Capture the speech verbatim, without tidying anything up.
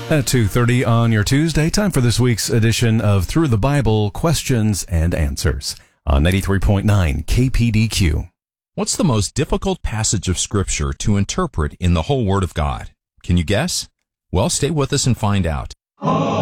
At two thirty on your Tuesday, time for this week's edition of Through the Bible Questions and Answers on ninety-three point nine K P D Q. What's the most difficult passage of Scripture to interpret in the whole Word of God? Can you guess? Well, stay with us and find out.